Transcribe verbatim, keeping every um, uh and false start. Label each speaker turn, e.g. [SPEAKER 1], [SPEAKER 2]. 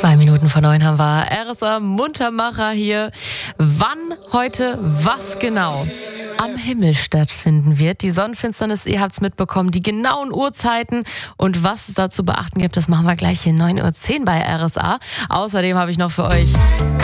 [SPEAKER 1] Zwei Minuten vor neun haben wir R S A Muntermacher hier. Wann heute was genau am Himmel stattfinden wird. Die Sonnenfinsternis, ihr habt es mitbekommen, die genauen Uhrzeiten und was es da zu beachten gibt, das machen wir gleich hier neun Uhr zehn bei R S A. Außerdem habe ich noch für euch